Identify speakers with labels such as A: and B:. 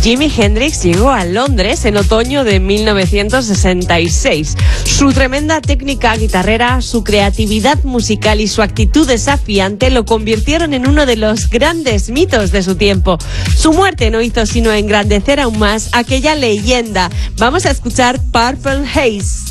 A: Jimi Hendrix llegó a Londres en otoño de 1966. Su tremenda técnica guitarrera, su creatividad musical y su actitud desafiante lo convirtieron en uno de los grandes mitos de su tiempo. Su muerte no hizo sino engrandecer aún más aquella leyenda. Vamos a escuchar Purple Haze.